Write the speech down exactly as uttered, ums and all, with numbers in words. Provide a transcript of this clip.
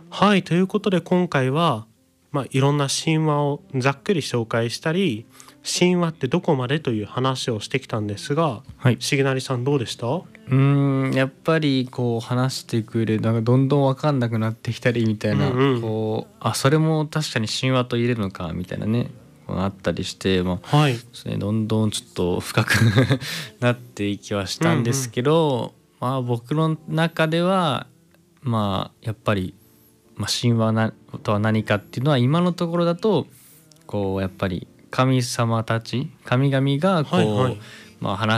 はい、ということで今回は、まあ、いろんな神話をざっくり紹介したり、神話ってどこまでという話をしてきたんですが、 はい。 重成さんどうでした？ うーんやっぱりこう話していく上でなんかどんどん分かんなくなってきたりみたいな、 うんうん、 こうあそれも確かに神話と言えるのかみたいなね、こうあったりして、まあはい、 それどんどんちょっと深くなっていきはしうんうたんですん、 けど、まあ僕の中ではまあやっぱり、まあ、神話なとは何かっていうのは今のところだとこうやっぱり神様たち神々がこう、 はいはい。 まあ、話